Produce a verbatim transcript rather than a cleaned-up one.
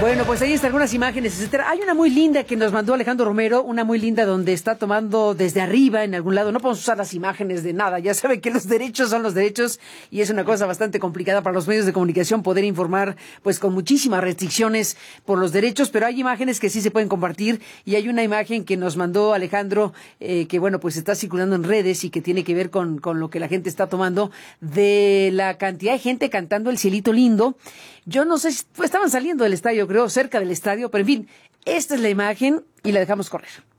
Bueno, pues ahí están algunas imágenes, etcétera. Hay una muy linda que nos mandó Alejandro Romero, una muy linda donde está tomando desde arriba en algún lado. No podemos usar las imágenes de nada. Ya saben que los derechos son los derechos y es una cosa bastante complicada para los medios de comunicación poder informar, pues con muchísimas restricciones por los derechos, pero hay imágenes que sí se pueden compartir y hay una imagen que nos mandó Alejandro, eh, que bueno, pues está circulando en redes y que tiene que ver con, con lo que la gente está tomando de la cantidad de gente cantando El Cielito Lindo. Yo no sé si pues, estaban saliendo del estadio, creo, cerca del estadio, pero en fin, esta es la imagen y la dejamos correr.